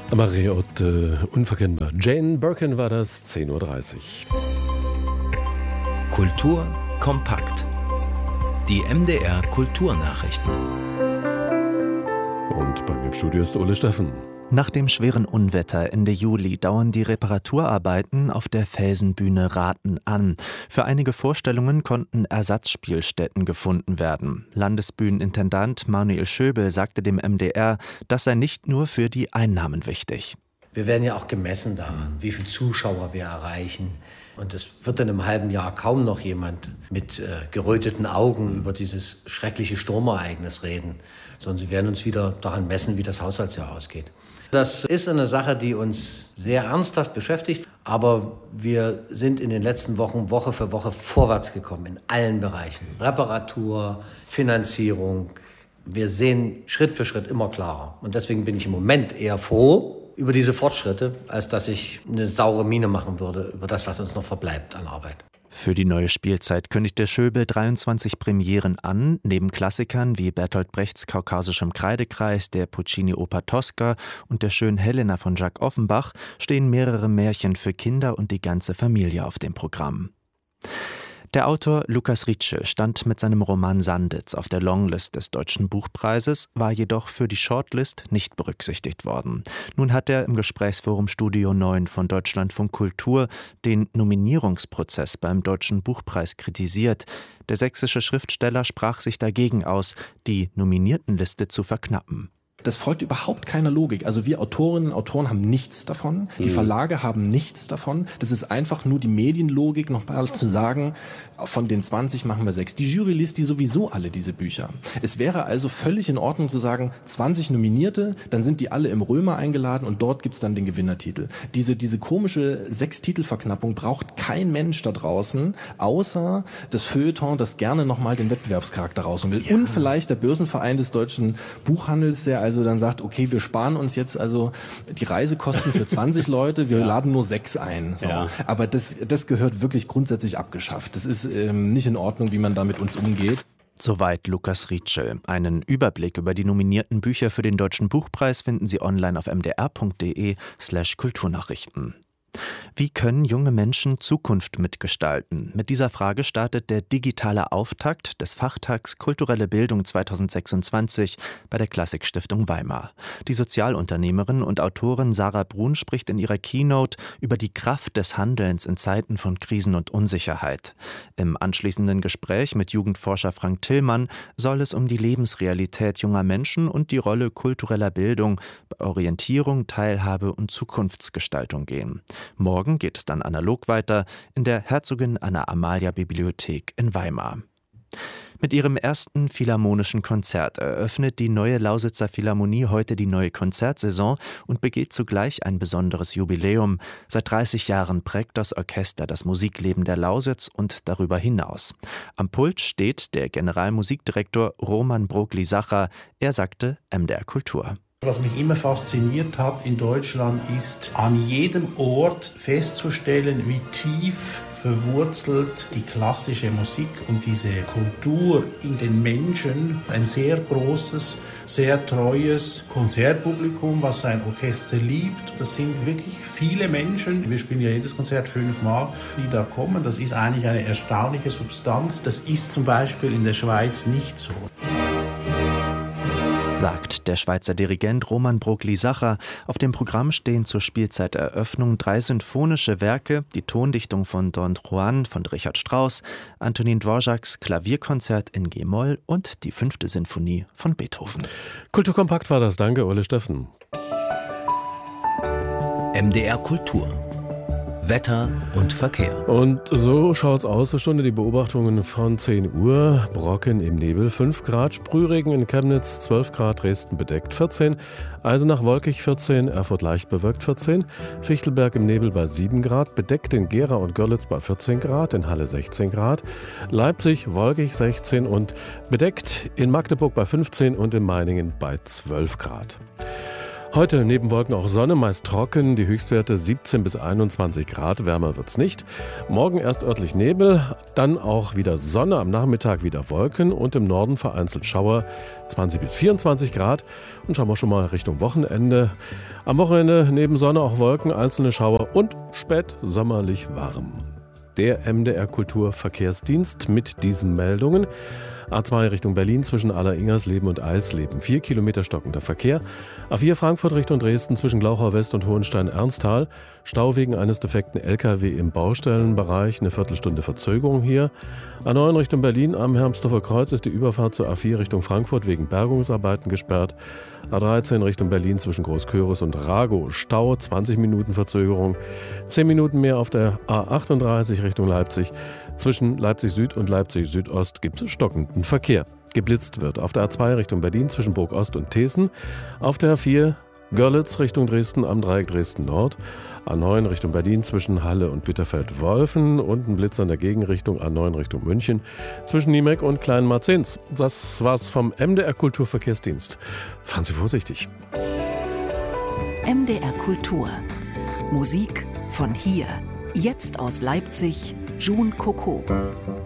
Marie-Haute, unverkennbar. Jane Birkin war das, 10.30 Uhr. Kultur kompakt. Die MDR Kulturnachrichten. Und bei mir im Studio ist Ole Steffen. Nach dem schweren Unwetter Ende Juli dauern die Reparaturarbeiten auf der Felsenbühne Rathen an. Für einige Vorstellungen konnten Ersatzspielstätten gefunden werden. Landesbühnenintendant Manuel Schöbel sagte dem MDR, das sei nicht nur für die Einnahmen wichtig. Wir werden ja auch gemessen daran, wie viele Zuschauer wir erreichen. Und es wird dann im halben Jahr kaum noch jemand mit geröteten Augen über dieses schreckliche Sturmereignis reden, sondern sie werden uns wieder daran messen, wie das Haushaltsjahr ausgeht. Das ist eine Sache, die uns sehr ernsthaft beschäftigt, aber wir sind in den letzten Wochen Woche für Woche vorwärts gekommen in allen Bereichen. Reparatur, Finanzierung. Wir sehen Schritt für Schritt immer klarer. Und deswegen bin ich im Moment eher froh über diese Fortschritte, als dass ich eine saure Miene machen würde über das, was uns noch verbleibt an Arbeit. Für die neue Spielzeit kündigte Schöbel 23 Premieren an. Neben Klassikern wie Bertolt Brechts Kaukasischem Kreidekreis, der Puccini-Oper Tosca und der schönen Helena von Jacques Offenbach stehen mehrere Märchen für Kinder und die ganze Familie auf dem Programm. Der Autor Lukas Rietschel stand mit seinem Roman Sanditz auf der Longlist des Deutschen Buchpreises, war jedoch für die Shortlist nicht berücksichtigt worden. Nun hat er im Gesprächsforum Studio 9 von Deutschlandfunk Kultur den Nominierungsprozess beim Deutschen Buchpreis kritisiert. Der sächsische Schriftsteller sprach sich dagegen aus, die Nominiertenliste zu verknappen. Das folgt überhaupt keiner Logik. Also wir Autorinnen und Autoren haben nichts davon. Die Verlage haben nichts davon. Das ist einfach nur die Medienlogik, nochmal zu sagen, von den 20 machen wir 6. Die Jury liest die sowieso alle, diese Bücher. Es wäre also völlig in Ordnung zu sagen, 20 Nominierte, dann sind die alle im Römer eingeladen und dort gibt's dann den Gewinnertitel. Diese komische 6-Titel-Verknappung braucht kein Mensch da draußen, außer das Feuilleton, das gerne nochmal den Wettbewerbscharakter rausholen will. Ja. Und vielleicht der Börsenverein des deutschen Buchhandels, der also dann sagt, okay, wir sparen uns jetzt also die Reisekosten für 20 Leute, wir laden nur 6 ein. So. Ja. Aber das gehört wirklich grundsätzlich abgeschafft. Das ist nicht in Ordnung, wie man da mit uns umgeht. Soweit Lukas Rietschel. Einen Überblick über die nominierten Bücher für den Deutschen Buchpreis finden Sie online auf mdr.de/Kulturnachrichten. Wie können junge Menschen Zukunft mitgestalten? Mit dieser Frage startet der digitale Auftakt des Fachtags Kulturelle Bildung 2026 bei der Klassikstiftung Weimar. Die Sozialunternehmerin und Autorin Sarah Brun spricht in ihrer Keynote über die Kraft des Handelns in Zeiten von Krisen und Unsicherheit. Im anschließenden Gespräch mit Jugendforscher Frank Tillmann soll es um die Lebensrealität junger Menschen und die Rolle kultureller Bildung bei Orientierung, Teilhabe und Zukunftsgestaltung gehen. Morgen geht es dann analog weiter in der Herzogin Anna-Amalia-Bibliothek in Weimar. Mit ihrem ersten philharmonischen Konzert eröffnet die Neue Lausitzer Philharmonie heute die neue Konzertsaison und begeht zugleich ein besonderes Jubiläum. Seit 30 Jahren prägt das Orchester das Musikleben der Lausitz und darüber hinaus. Am Pult steht der Generalmusikdirektor Roman Broglie-Sacher. Er sagte MDR Kultur. Was mich immer fasziniert hat in Deutschland ist, an jedem Ort festzustellen, wie tief verwurzelt die klassische Musik und diese Kultur in den Menschen. Ein sehr großes, sehr treues Konzertpublikum, was sein Orchester liebt. Das sind wirklich viele Menschen. Wir spielen ja jedes Konzert 5-mal, die da kommen. Das ist eigentlich eine erstaunliche Substanz. Das ist zum Beispiel in der Schweiz nicht so. Sagt der Schweizer Dirigent Roman Broglie-Sacher. Auf dem Programm stehen zur Spielzeiteröffnung 3 symphonische Werke, die Tondichtung von Don Juan von Richard Strauss, Antonin Dvořáks Klavierkonzert in G-Moll und die 5. Sinfonie von Beethoven. Kulturkompakt war das. Danke, Ole Steffen. MDR Kultur. Wetter und Verkehr. Und so schaut's aus, zur Stunde die Beobachtungen von 10 Uhr. Brocken im Nebel 5 Grad, Sprühregen in Chemnitz 12 Grad, Dresden bedeckt 14, Eisenach wolkig 14, Erfurt leicht bewölkt 14, Fichtelberg im Nebel bei 7 Grad, bedeckt in Gera und Görlitz bei 14 Grad, in Halle 16 Grad, Leipzig wolkig 16 und bedeckt in Magdeburg bei 15 und in Meiningen bei 12 Grad. Heute neben Wolken auch Sonne, meist trocken, die Höchstwerte 17 bis 21 Grad, wärmer wird's nicht. Morgen erst örtlich Nebel, dann auch wieder Sonne, am Nachmittag wieder Wolken und im Norden vereinzelt Schauer, 20 bis 24 Grad. Und schauen wir schon mal Richtung Wochenende. Am Wochenende neben Sonne auch Wolken, einzelne Schauer und spät sommerlich warm. Der MDR Kulturverkehrsdienst mit diesen Meldungen. A2 Richtung Berlin zwischen Aller-Ingersleben und Eisleben. 4 Kilometer stockender Verkehr. A4 Frankfurt Richtung Dresden zwischen Glauchau West und Hohenstein-Ernsthal. Stau wegen eines defekten LKW im Baustellenbereich. Eine Viertelstunde Verzögerung hier. A9 Richtung Berlin am Hermsdorfer Kreuz ist die Überfahrt zur A4 Richtung Frankfurt wegen Bergungsarbeiten gesperrt. A13 Richtung Berlin zwischen Großköris und Ragow. Stau, 20 Minuten Verzögerung. 10 Minuten mehr auf der A38 Richtung Leipzig. Zwischen Leipzig Süd und Leipzig Südost gibt es stockenden Verkehr. Geblitzt wird auf der A2 Richtung Berlin zwischen Burg Ost und Thesen. Auf der A4 Görlitz Richtung Dresden am Dreieck Dresden Nord. A9 Richtung Berlin zwischen Halle und Bitterfeld-Wolfen und ein Blitzer in der Gegenrichtung A9 Richtung München zwischen Niemek und Kleinmarzens. Das war's vom MDR Kulturverkehrsdienst. Fahren Sie vorsichtig. MDR Kultur. Musik von hier. Jetzt aus Leipzig, June Coco.